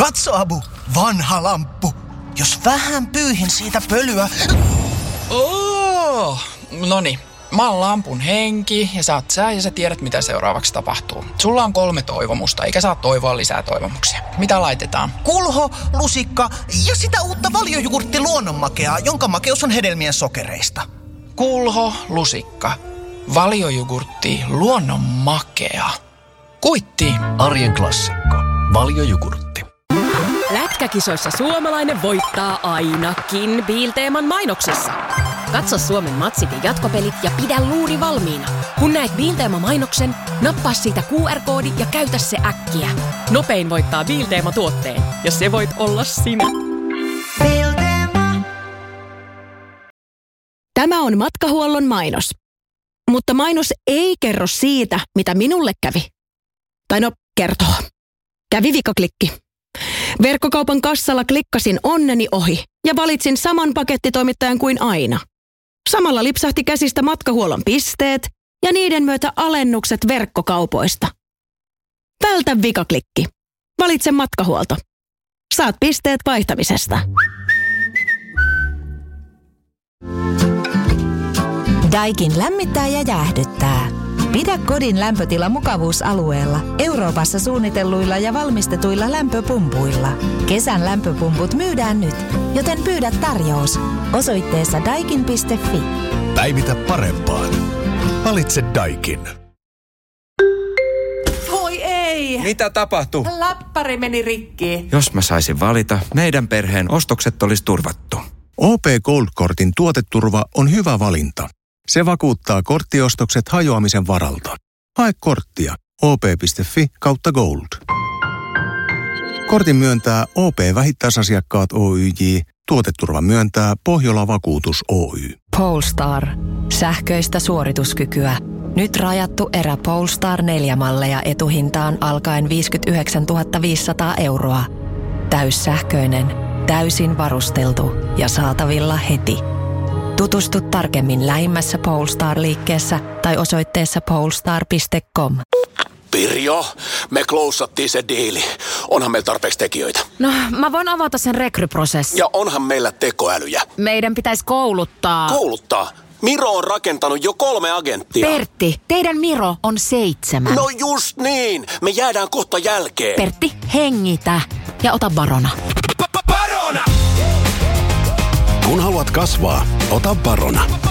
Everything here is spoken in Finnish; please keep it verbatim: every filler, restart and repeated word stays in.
Katso, Abu, vanha lamppu. Jos vähän pyyhin siitä pölyä... Oh, noniin. Mä oon lampun henki ja sä oot sä ja sä tiedät mitä seuraavaksi tapahtuu. Sulla on kolme toivomusta eikä saa toivoa lisää toivomuksia. Mitä laitetaan? Kulho, lusikka ja sitä uutta valiojugurtti luonnonmakeaa, jonka makeus on hedelmien sokereista. Kulho, lusikka, valiojugurtti, luonnonmakea. Kuitti. Arjen klassikko. Valiojugurtti. Lätkäkisoissa suomalainen voittaa ainakin Bilteeman mainoksissa. Katso Suomen matsit ja jatkopelit ja pidä luuri valmiina. Kun näet Bilteema-mainoksen, nappaa siitä Q R-koodi ja käytä se äkkiä. Nopein voittaa Bilteema-tuotteen, ja se voit olla sinä. Bilteema. Tämä on matkahuollon mainos. Mutta mainos ei kerro siitä, mitä minulle kävi. Tai no, kertoo. Kävi vikaklikki. Verkkokaupan kassalla klikkasin onneni ohi ja valitsin saman pakettitoimittajan kuin aina. Samalla lipsahti käsistä matkahuollon pisteet ja niiden myötä alennukset verkkokaupoista. Vältä vikaklikki. Valitse matkahuolto. Saat pisteet vaihtamisesta. Daikin lämmittää ja jäähdyttää. Pidä kodin lämpötila mukavuusalueella Euroopassa suunnitelluilla ja valmistetuilla lämpöpumpuilla. Kesän lämpöpumput myydään nyt, joten pyydä tarjous osoitteessa daikin piste fi. Päivitä parempaan. Valitse Daikin. Voi ei! Mitä tapahtui? Läppäri meni rikki. Jos mä saisin valita, meidän perheen ostokset olisi turvattu. O P Gold-kortin tuoteturva on hyvä valinta. Se vakuuttaa korttiostokset hajoamisen varalta. Hae korttia o p piste fi kautta gold. Kortin myöntää O P Vähittäisasiakkaat Oyj. Tuoteturva myöntää Pohjola Vakuutus Oy. Polestar. Sähköistä suorituskykyä. Nyt rajattu erä Polestar neljä malleja etuhintaan alkaen viisikymmentäyhdeksäntuhatta viisisataa euroa. Täyssähköinen, täysin varusteltu ja saatavilla heti. Tutustu tarkemmin lähimmässä Polestar-liikkeessä tai osoitteessa polestar piste com. Pirjo, me klousattiin se diili. Onhan meillä tarpeeksi tekijöitä. No, mä voin avata sen rekryprosessin. Ja onhan meillä tekoälyjä. Meidän pitäisi kouluttaa. Kouluttaa? Miro on rakentanut jo kolme agenttia. Pertti, teidän Miro on seitsemän. No just niin, me jäädään kohta jälkeen. Pertti, hengitä ja ota Barona. Barona! Kun haluat kasvaa, ota Barona.